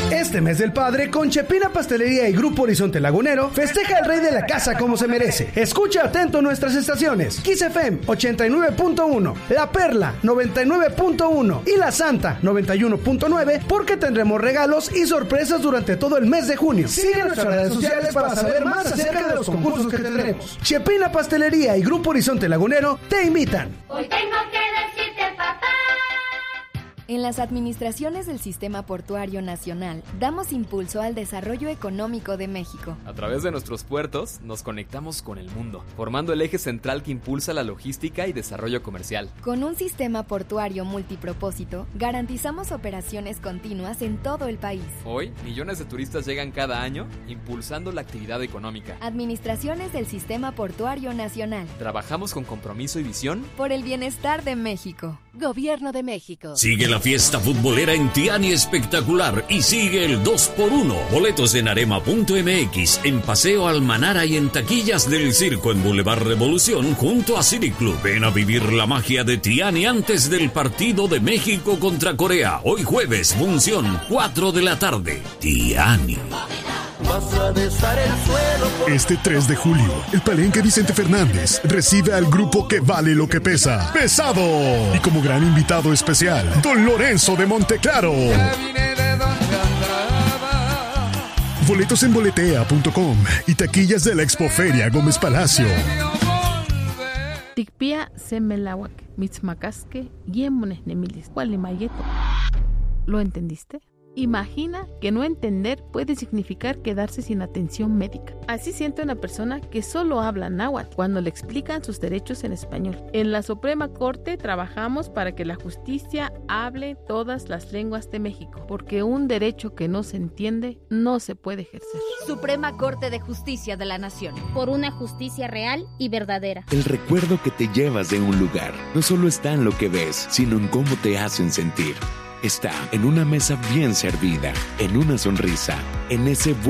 Este mes del padre, con Chepina Pastelería y Grupo Horizonte Lagunero, festeja el rey de la casa como se merece. Escucha atento nuestras estaciones: Kiss FM 89.1, La Perla 99.1 y La Santa 91.9, porque tendremos regalos y sorpresas durante todo el mes de junio. Sigue nuestras redes sociales para saber más acerca de los concursos que tendremos. Chepina Pastelería y Grupo Horizonte Lagunero te invitan. Hoy tengo que decirte, papá. En las administraciones del Sistema Portuario Nacional damos impulso al desarrollo económico de México. A través de nuestros puertos nos conectamos con el mundo, formando el eje central que impulsa la logística y desarrollo comercial. Con un sistema portuario multipropósito, garantizamos operaciones continuas en todo el país. Hoy, millones de turistas llegan cada año, impulsando la actividad económica. Administraciones del Sistema Portuario Nacional. Trabajamos con compromiso y visión por el bienestar de México. Gobierno de México. Sigue la fiesta futbolera en Tiani Espectacular y sigue el 2x1. Boletos en arema.mx, en Paseo Almanara y en taquillas del Circo en Boulevard Revolución junto a City Club. Ven a vivir la magia de Tiani antes del partido de México contra Corea. Hoy jueves, función 4 de la tarde. Tiani. Este 3 de julio, el Palenque Vicente Fernández recibe al grupo que vale lo que pesa, Pesado. Y como gran invitado especial, Don Lorenzo de Monteclaro. Boletos en boletea.com y taquillas de la Expoferia Gómez Palacio. Tikpia semelawak, mitzmacasque, yemones nemilis, cualimayeto. ¿Lo entendiste? Imagina que no entender puede significar quedarse sin atención médica. Así siente una persona que solo habla náhuatl cuando le explican sus derechos en español. En la Suprema Corte trabajamos para que la justicia hable todas las lenguas de México, porque un derecho que no se entiende no se puede ejercer. Suprema Corte de Justicia de la Nación. Por una justicia real y verdadera. El recuerdo que te llevas de un lugar no solo está en lo que ves, sino en cómo te hacen sentir. Está en una mesa bien servida, en una sonrisa, en ese